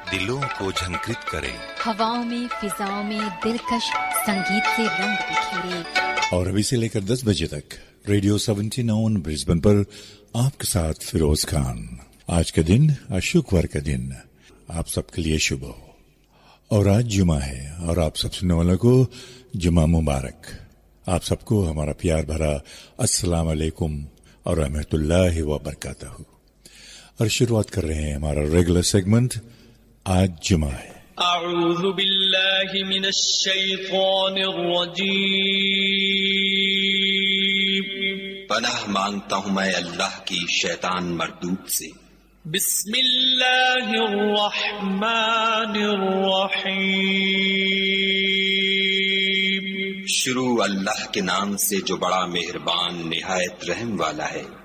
दिलों को झंकृत करे, हवाओं में फिजाओं में दिलकश संगीत से रंग बिखेरे। और अभी से लेकर 10 बजे तक रेडियो 79 ब्रिस्बेन पर आपके साथ फिरोज खान। आज का दिन शुक्रवार का दिन आप सबके लिए शुभ हो। और आज जुमा है और आप सब सुनने वालों को जुमा मुबारक। आप सबको हमारा प्यार भरा अस्सलाम वालेकुम और रहमतुल्लाहि व बरकातहू। और शुरुआत कर रहे हैं हमारा रेगुलर सेगमेंट आज जुमा है। अऊज़ु बिल्लाहि मिनश शैतानिर रजीम। पनाह मांगता हूँ मैं अल्लाह की शैतान मरदूद से। बिस्मिल्लाहिर रहमानिर रहीम। शुरू अल्लाह के नाम से जो बड़ा मेहरबान निहायत रहम वाला है।